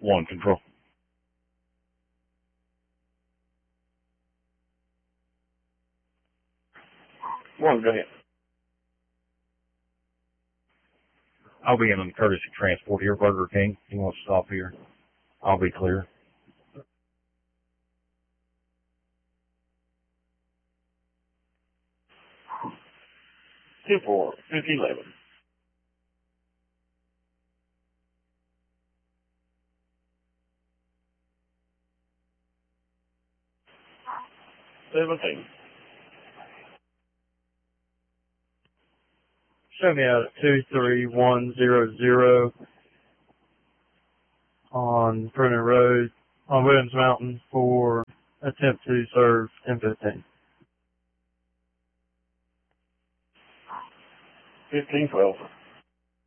1 control. One, go ahead. I'll be in on courtesy transport here, Burger King. He wants to stop here. I'll be clear. Two, 4, 5011. $17. Show me out at 23100 on Vernon Road on Williams Mountain for attempt to serve 1015. 1512.